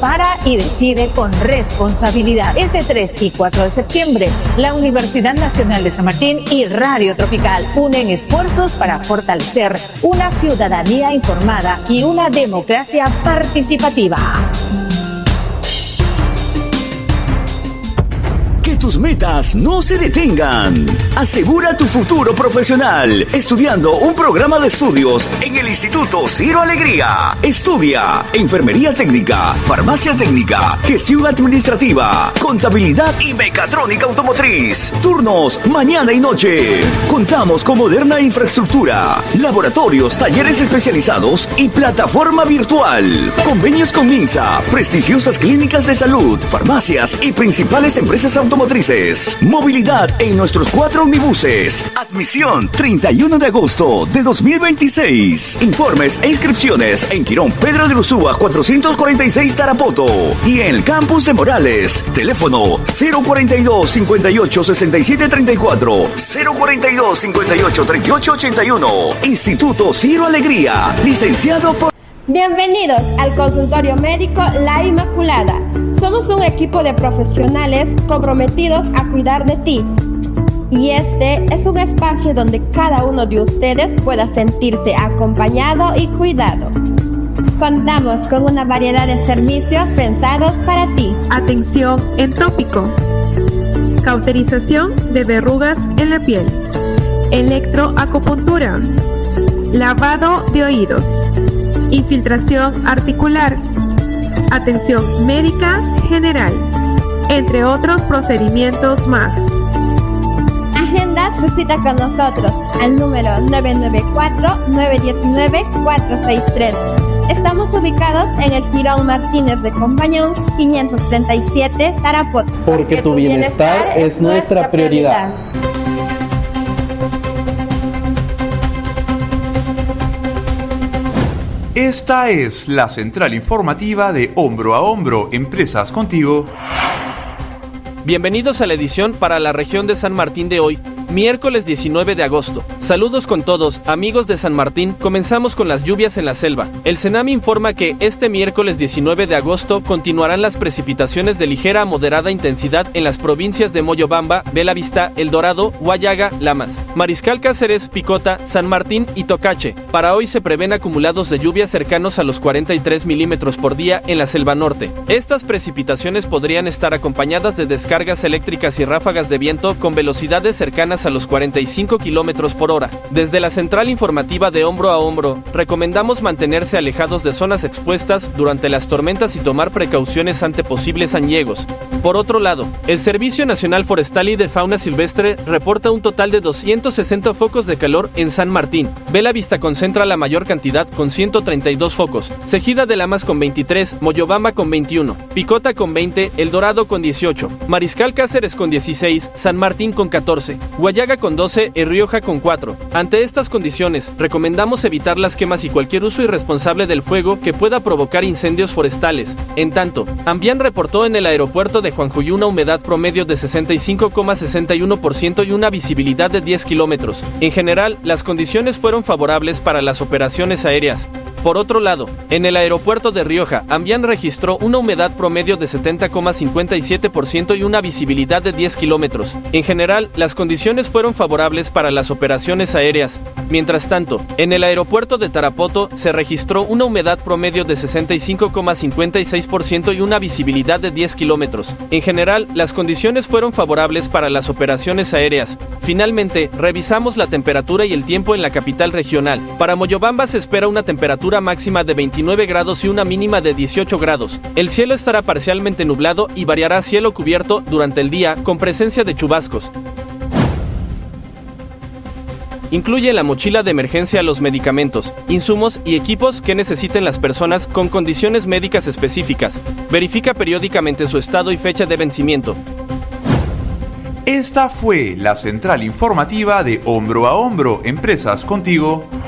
prepara y decide con responsabilidad. Este 3 y 4 de septiembre, la Universidad Nacional de San Martín y Radio Tropical unen esfuerzos para fortalecer una ciudadanía informada y una democracia participativa. Que tus metas no se detengan. Asegura tu futuro profesional estudiando un programa de estudios en el Instituto Ciro Alegría. Estudia Enfermería Técnica, Farmacia Técnica, Gestión Administrativa, Contabilidad y Mecatrónica Automotriz. Turnos mañana y noche. Contamos con moderna infraestructura, laboratorios, talleres especializados y plataforma virtual. Convenios con MINSA, prestigiosas clínicas de salud, farmacias y principales empresas automotrices. Movilidad en nuestros 4 omnibuses. Admisión 31 de agosto de 2026. Informes e inscripciones en Quirón Pedro de Ursúa 446 Tarapoto y en el campus de Morales. Teléfono 042 58 67 34 042 58 38 81. Instituto Ciro Alegría. Licenciado por... Bienvenidos al consultorio médico La Inmaculada. Somos un equipo de profesionales comprometidos a cuidar de ti. Y este es un espacio donde cada uno de ustedes pueda sentirse acompañado y cuidado. Contamos con una variedad de servicios pensados para ti. Atención en tópico, cauterización de verrugas en la piel, electroacupuntura, lavado de oídos, infiltración articular, atención médica general, entre otros procedimientos más. Agenda tu cita con nosotros al número 994-919-463. Estamos ubicados en el Quirón Martínez de Compañón, 537 Tarapoto. Porque tu bienestar es nuestra prioridad. Esta es la central informativa de Hombro a Hombro, Empresas Contigo. Bienvenidos a la edición para la región de San Martín de hoy, miércoles 19 de agosto. Saludos con todos, amigos de San Martín. Comenzamos con las lluvias en la selva. El CENAMI informa que este miércoles 19 de agosto continuarán las precipitaciones de ligera a moderada intensidad en las provincias de Moyobamba, Belavista, El Dorado, Huallaga, Lamas, Mariscal Cáceres, Picota, San Martín y Tocache. Para hoy se prevén acumulados de lluvia cercanos a los 43 milímetros por día en la selva norte. Estas precipitaciones podrían estar acompañadas de descargas eléctricas y ráfagas de viento con velocidades cercanas a los 45 kilómetros por hora. Desde la central informativa de Hombro a Hombro, recomendamos mantenerse alejados de zonas expuestas durante las tormentas y tomar precauciones ante posibles añegos. Por otro lado, el Servicio Nacional Forestal y de Fauna Silvestre reporta un total de 260 focos de calor en San Martín. Belavista concentra la mayor cantidad con 132 focos, Cejida de Lamas con 23, Moyobamba con 21, Picota con 20, El Dorado con 18, Mariscal Cáceres con 16, San Martín con 14, Huallaga con 12 y Rioja con 4. Ante estas condiciones, recomendamos evitar las quemas y cualquier uso irresponsable del fuego que pueda provocar incendios forestales. En tanto, Ambián reportó en el aeropuerto de Juanjuy una humedad promedio de 65,61% y una visibilidad de 10 kilómetros. En general, las condiciones fueron favorables para las operaciones aéreas. Por otro lado, en el aeropuerto de Rioja, Ambián registró una humedad promedio de 70,57% y una visibilidad de 10 kilómetros. En general, las condiciones fueron favorables para las operaciones aéreas. Mientras tanto, en el aeropuerto de Tarapoto se registró una humedad promedio de 65,56% y una visibilidad de 10 kilómetros. En general, las condiciones fueron favorables para las operaciones aéreas. Finalmente, revisamos la temperatura y el tiempo en la capital regional. Para Moyobamba se espera una temperatura máxima de 29 grados y una mínima de 18 grados. El cielo estará parcialmente nublado y variará a cielo cubierto durante el día con presencia de chubascos. Incluye en la mochila de emergencia los medicamentos, insumos y equipos que necesiten las personas con condiciones médicas específicas. Verifica periódicamente su estado y fecha de vencimiento. Esta fue la central informativa de Hombro a Hombro, Empresas Contigo.